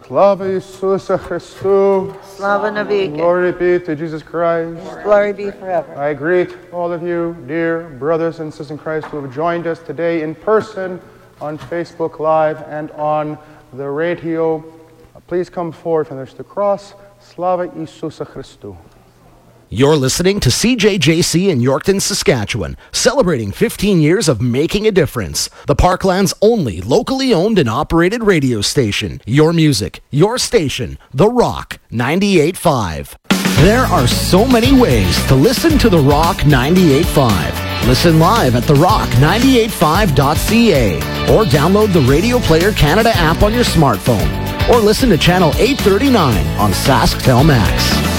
Slava Isusa Christu. Slava Navika. Glory be to Jesus Christ. Glory be forever. I greet all of you, dear brothers and sisters in Christ, who have joined us today in person on Facebook Live and on the radio. Please come forward and there's the cross. Slava Isusa Christu. You're listening to CJJC in Yorkton, Saskatchewan, celebrating 15 years of making a difference. The Parkland's only locally owned and operated radio station. Your music, your station, The Rock 98.5. There are so many ways to listen to The Rock 98.5. Listen live at therock985.ca or download the Radio Player Canada app on your smartphone or listen to channel 839 on SaskTel Max.